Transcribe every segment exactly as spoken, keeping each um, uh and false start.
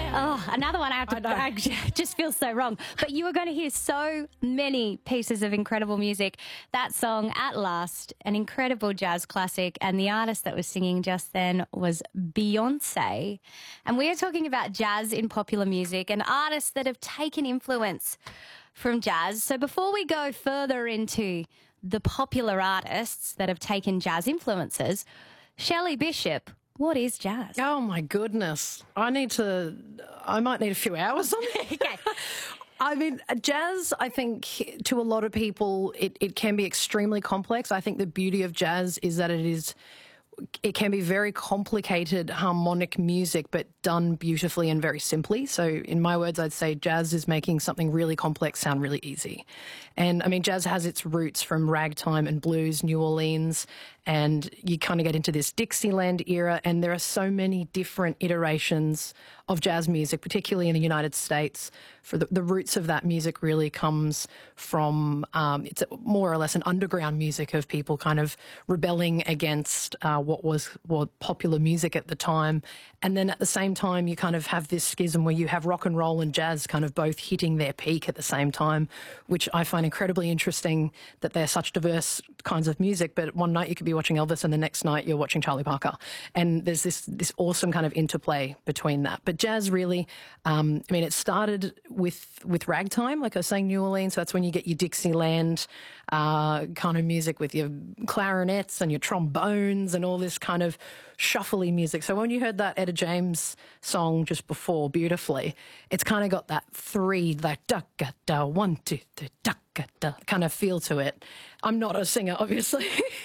Oh, another one I have to, I, I just feel so wrong. But you are going to hear so many pieces of incredible music. That song, At Last, an incredible jazz classic. And the artist that was singing just then was Beyonce. And we are talking about jazz in popular music and artists that have taken influence from jazz. So before we go further into the popular artists that have taken jazz influences, Shelley Bishop, what is jazz? Oh, my goodness. I need to, I might need a few hours on that. Okay. I mean, jazz, I think, to a lot of people, it, it can be extremely complex. I think the beauty of jazz is that it is, it can be very complicated harmonic music, but done beautifully and very simply. So in my words, I'd say jazz is making something really complex sound really easy. And I mean, jazz has its roots from ragtime and blues, New Orleans, and you kind of get into this Dixieland era, and there are so many different iterations of jazz music, particularly in the United States. For the, the roots of that music really comes from, um, it's more or less an underground music of people kind of rebelling against uh, what was what popular music at the time. And then at the same time, you kind of have this schism where you have rock and roll and jazz kind of both hitting their peak at the same time, which I find incredibly interesting that they're such diverse kinds of music. But one night you could be watching Elvis and the next night you're watching Charlie Parker. And there's this, this awesome kind of interplay between that. But jazz really, um, I mean, it started with, with ragtime, like I was saying, New Orleans. So that's when you get your Dixieland uh, kind of music with your clarinets and your trombones and all this kind of shuffly music. So when you heard that Etta James song just before, beautifully, it's kind of got that three, like da-ga-da, one, two, three, da-ga-da kind of feel to it. I'm not a singer, obviously.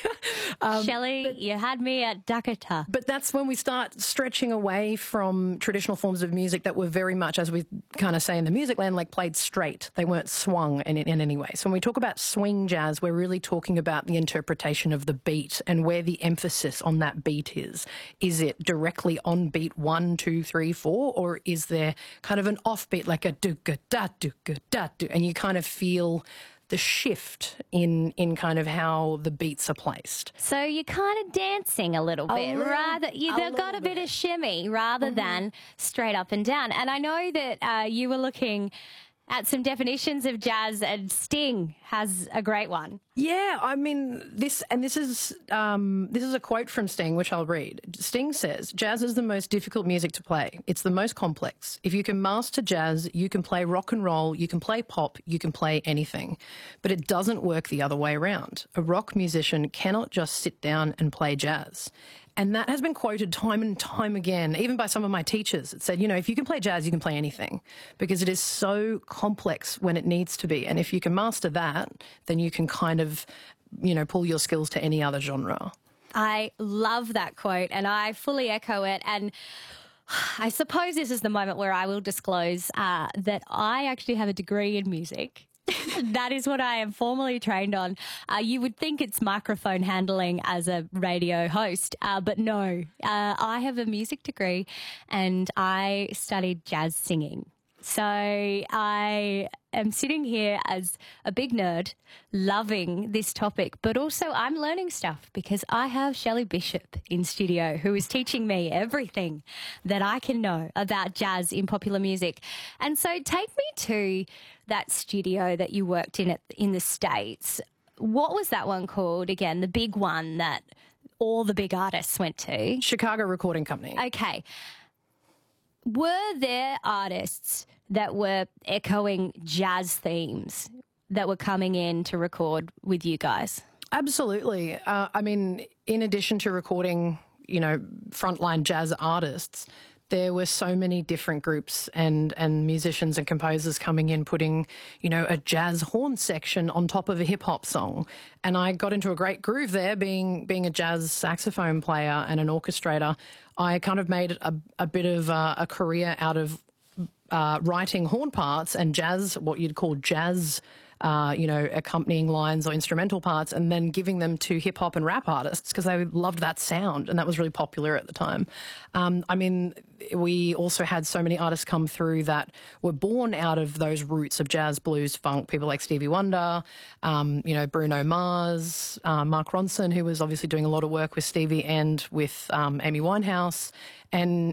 um, Shelley, but, you had me at Dakota. But that's when we start stretching away from traditional forms of music that were very much, as we kind of say in the music land, like played straight. They weren't swung in, in any way. So when we talk about swing jazz, we're really talking about the interpretation of the beat and where the emphasis on that beat is. Is it directly on beat one, two, three, four, or is there kind of an offbeat, like a do-ga-da, do-ga-da, do, and you kind of feel the shift in in kind of how the beats are placed. So you're kind of dancing a little a bit, little, rather you've got a bit. bit of shimmy rather mm-hmm. than straight up and down. And I know that uh, you were looking at some definitions of jazz, and Sting has a great one. Yeah, I mean, this, and this is um, this is a quote from Sting, which I'll read. Sting says, "Jazz is the most difficult music to play. It's the most complex. If you can master jazz, you can play rock and roll, you can play pop, you can play anything. But it doesn't work the other way around. A rock musician cannot just sit down and play jazz." And that has been quoted time and time again, even by some of my teachers. It said, you know, if you can play jazz, you can play anything, because it is so complex when it needs to be. And if you can master that, then you can kind of, you know, pull your skills to any other genre. I love that quote, and I fully echo it. And I suppose this is the moment where I will disclose uh, that I actually have a degree in music. That is what I am formally trained on. Uh, you would think it's microphone handling as a radio host, uh, but no. Uh, I have a music degree and I studied jazz singing. So I am sitting here as a big nerd, loving this topic, but also I'm learning stuff because I have Shelley Bishop in studio who is teaching me everything that I can know about jazz in popular music. And so take me to that studio that you worked in at, in the States. What was that one called again, the big one that all the big artists went to? Chicago Recording Company. Okay. Were there artists that were echoing jazz themes that were coming in to record with you guys? Absolutely. Uh, I mean, in addition to recording, you know, frontline jazz artists, there were so many different groups and, and musicians and composers coming in, putting, you know, a jazz horn section on top of a hip-hop song. And I got into a great groove there, being being a jazz saxophone player and an orchestrator. I kind of made a, a bit of uh, a career out of uh, writing horn parts and jazz, what you'd call jazz Uh, you know, accompanying lines or instrumental parts, and then giving them to hip-hop and rap artists because they loved that sound, and that was really popular at the time. Um, I mean, we also had so many artists come through that were born out of those roots of jazz, blues, funk, people like Stevie Wonder, um, you know, Bruno Mars, uh, Mark Ronson, who was obviously doing a lot of work with Stevie and with um, Amy Winehouse, and